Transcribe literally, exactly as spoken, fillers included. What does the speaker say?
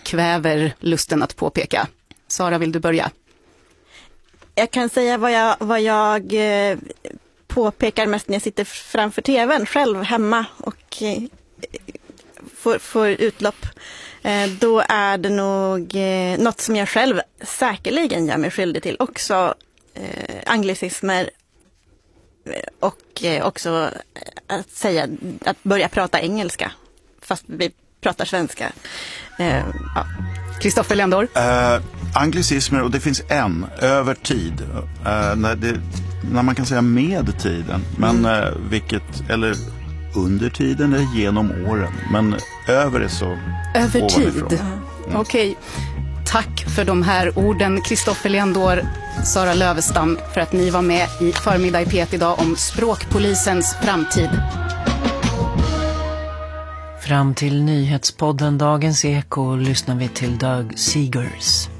kväver lusten att påpeka. Sara, vill du börja? Jag kan säga vad jag, vad jag eh, påpekar mest när jag sitter framför tvn själv hemma och eh, får, får utlopp. Eh, då är det nog eh, något som jag själv säkerligen gör mig skyldig till. Också eh, anglicismer och eh, också att säga, att börja prata engelska fast vi pratar svenska. Eh, ja. Kristoffer Ländor? Uh, anglicismer, och det finns en, över tid. Uh, när, det, när man kan säga med tiden, men mm. uh, vilket, eller under tiden eller genom åren. Men över är så över tid. Mm. Okej. Tack för de här orden, Kristoffer Ländor, Sara Lövestam, för att ni var med i Förmiddag i P ett idag om språkpolisens framtid. Fram till nyhetspodden Dagens Eko lyssnar vi till Doug Seegers.